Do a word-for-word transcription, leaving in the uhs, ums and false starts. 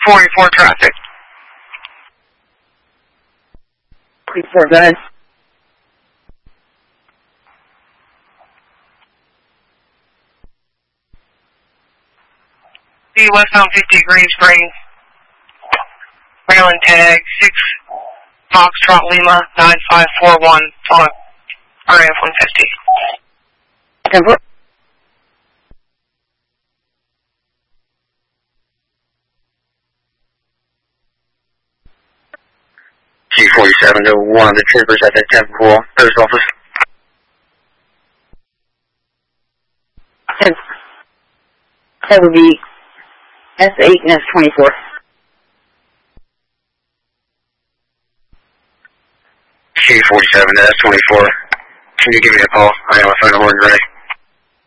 forty-four traffic. forty-four, go ahead. B westbound fifty Green Springs. Maryland tag six Foxtrot Lima nine five four one on R F one fifty. Temper. G forty-seven to one of the troopers at the Temple Post Office. That would be S eight and S twenty-four. G forty-seven to S twenty-four. Can you give me a call? I got my phone in ready.